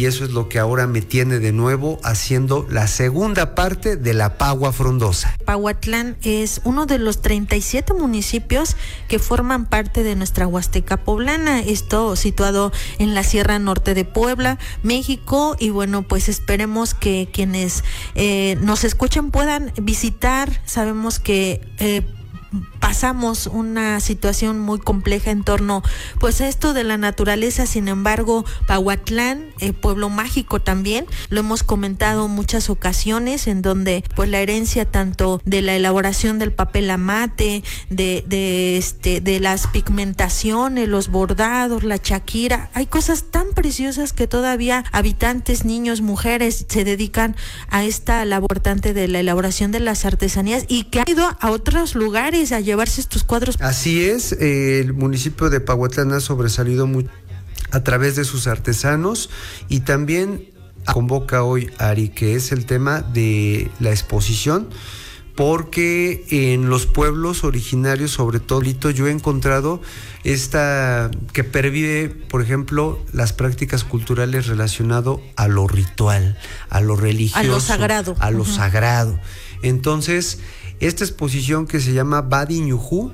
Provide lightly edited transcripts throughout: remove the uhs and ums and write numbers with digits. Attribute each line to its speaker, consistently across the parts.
Speaker 1: y eso es lo que ahora me tiene de nuevo haciendo la segunda parte de la Pagua Frondosa.
Speaker 2: Pahuatlán es uno de los 37 municipios que forman parte de nuestra Huasteca poblana, esto situado en la Sierra Norte de Puebla, México, y bueno, pues esperemos que quienes nos escuchen puedan visitar. Sabemos que pasamos una situación muy compleja en torno pues a esto de la naturaleza. Sin embargo, Pahuatlán, pueblo mágico también, lo hemos comentado muchas ocasiones, en donde pues la herencia tanto de la elaboración del papel amate, de las pigmentaciones, los bordados, la chaquira, hay cosas tan preciosas que todavía habitantes, niños, mujeres se dedican a esta labor tanto de la elaboración de las artesanías, y que han ido a otros lugares a llevarse estos cuadros.
Speaker 1: Así es, el municipio de Pahuatlán ha sobresalido mucho a través de sus artesanos, y también convoca hoy, Ari, que es el tema de la exposición, porque en los pueblos originarios, sobre todo, yo he encontrado que pervive, por ejemplo, las prácticas culturales relacionado a lo ritual, a lo religioso,
Speaker 2: a lo sagrado.
Speaker 1: A lo sagrado. Entonces, esta exposición que se llama Badi Ñujú,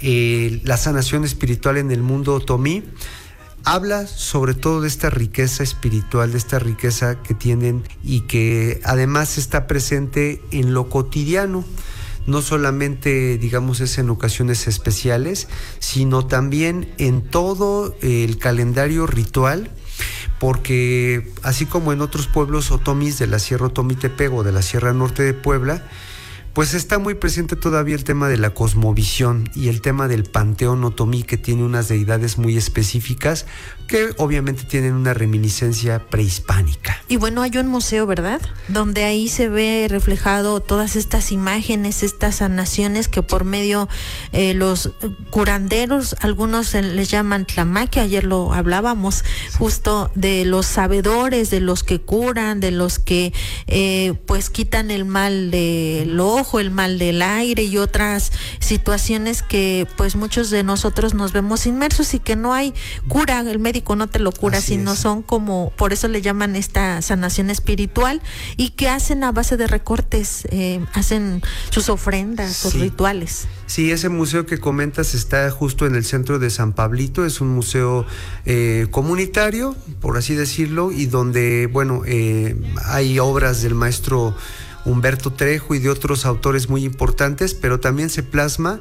Speaker 1: la sanación espiritual en el mundo otomí, habla sobre todo de esta riqueza espiritual, de esta riqueza que tienen, y que además está presente en lo cotidiano. No solamente, digamos, es en ocasiones especiales, sino también en todo el calendario ritual, porque así como en otros pueblos otomís de la Sierra Otomí-Tepehuacán o de la Sierra Norte de Puebla, pues está muy presente todavía el tema de la cosmovisión y el tema del panteón otomí, que tiene unas deidades muy específicas que obviamente tienen una reminiscencia prehispánica.
Speaker 2: Y bueno, hay un museo, ¿verdad?, donde ahí se ve reflejado todas estas imágenes, estas sanaciones que por medio los curanderos, algunos les llaman tlamaqui, ayer lo hablábamos, sí, justo de los sabedores, de los que curan, de los que pues quitan el mal del ojo, el mal del aire y otras situaciones que pues muchos de nosotros nos vemos inmersos, y que no hay cura, el médico no te lo cura, así sino es. Son como, por eso le llaman esta sanación espiritual, y que hacen a base de recortes, hacen sus ofrendas, sus rituales.
Speaker 1: Sí, ese museo que comentas está justo en el centro de San Pablito, es un museo comunitario, por así decirlo, y donde, bueno, hay obras del maestro Humberto Trejo y de otros autores muy importantes, pero también se plasma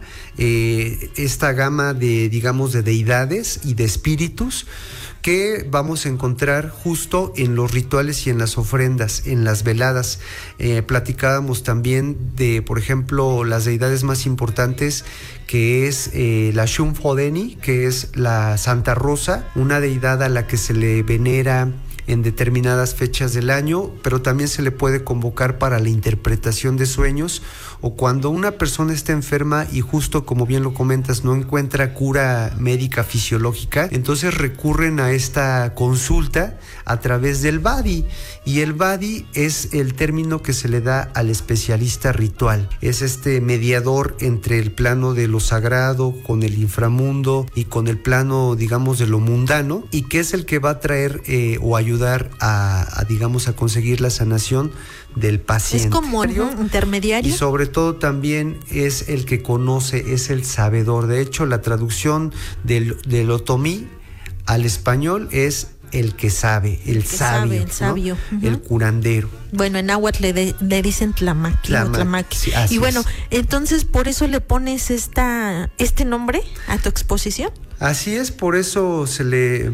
Speaker 1: esta gama de, digamos, de deidades y de espíritus que vamos a encontrar justo en los rituales y en las ofrendas, en las veladas. Platicábamos también de, por ejemplo, las deidades más importantes, que es la Xunfodeni, que es la Santa Rosa, una deidad a la que se le venera en determinadas fechas del año, pero también se le puede convocar para la interpretación de sueños, o cuando una persona está enferma y justo, como bien lo comentas, no encuentra cura médica fisiológica, entonces recurren a esta consulta a través del Badi, y el Badi es el término que se le da al especialista ritual, es este mediador entre el plano de lo sagrado con el inframundo y con el plano, digamos, de lo mundano, y que es el que va a traer o ayudar digamos, a conseguir la sanación del paciente.
Speaker 2: Es como intermediario.
Speaker 1: Y sobre todo también es el que conoce, es el sabedor. De hecho, la traducción del otomí al español es el que sabe, el sabio,
Speaker 2: el sabio,
Speaker 1: ¿no? El curandero.
Speaker 2: Bueno, en náhuatl le dicen tlamaqui.
Speaker 1: Sí,
Speaker 2: y bueno, entonces por eso le pones este nombre a tu exposición.
Speaker 1: Así es, por eso se le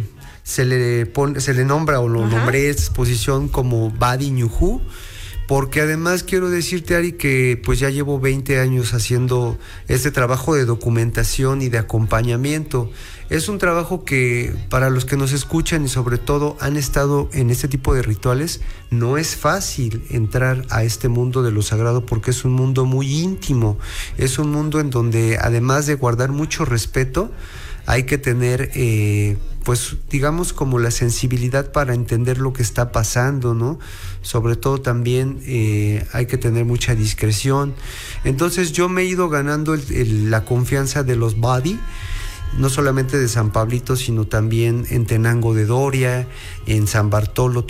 Speaker 1: nombra, o lo nombré esta exposición como Badi Ñujú, porque además quiero decirte, Ari, que pues ya llevo 20 años haciendo este trabajo de documentación y de acompañamiento. Es un trabajo que, para los que nos escuchan y sobre todo han estado en este tipo de rituales, no es fácil entrar a este mundo de lo sagrado, porque es un mundo muy íntimo, es un mundo en donde, además de guardar mucho respeto, hay que tener pues digamos como la sensibilidad para entender lo que está pasando, ¿no? Sobre todo también hay que tener mucha discreción. Entonces yo me he ido ganando la confianza de los Badi, no solamente de San Pablito, sino también en Tenango de Doria, en San Bartolo.